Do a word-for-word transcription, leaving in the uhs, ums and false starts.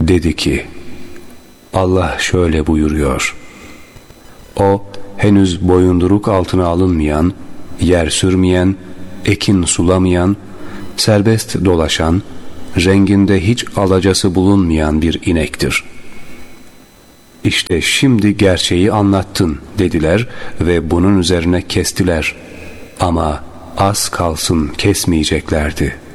dedi ki, Allah şöyle buyuruyor: O henüz boyunduruk altına alınmayan, yer sürmeyen, ekin sulamayan, serbest dolaşan, renginde hiç alacası bulunmayan bir inektir. İşte şimdi gerçeği anlattın dediler ve bunun üzerine kestiler. Ama az kalsın kesmeyeceklerdi.